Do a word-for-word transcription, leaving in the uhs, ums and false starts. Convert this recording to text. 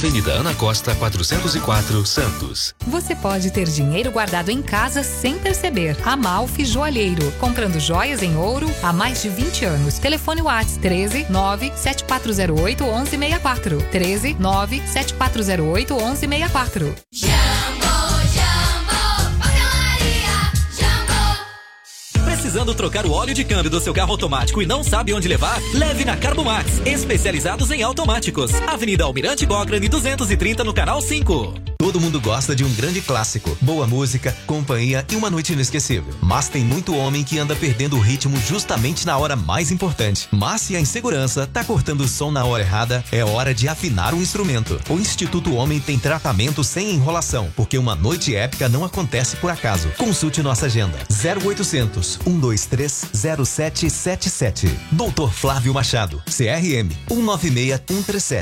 Avenida Ana Costa, quatrocentos e quatro, Santos. Você pode ter dinheiro guardado em casa sem perceber. Amalfi Joalheiro. Comprando joias em ouro há mais de vinte anos. Telefone WhatsApp treze, nove, sete quatro zero oito, onze sessenta e quatro. treze, nove, sete quatro zero oito, onze sessenta e quatro. Precisando trocar o óleo de câmbio do seu carro automático e não sabe onde levar? Leve na Carbomax, especializados em automáticos. Avenida Almirante Bocrani duzentos e trinta no Canal cinco. Todo mundo gosta de um grande clássico, boa música, companhia e uma noite inesquecível. Mas tem muito homem que anda perdendo o ritmo justamente na hora mais importante. Mas se a insegurança tá cortando o som na hora errada, é hora de afinar o instrumento. O Instituto Homem tem tratamento sem enrolação, porque uma noite épica não acontece por acaso. Consulte nossa agenda. zero oitocentos, um dois três, zero sete sete sete. doutor Flávio Machado, C R M um nove seis um três sete.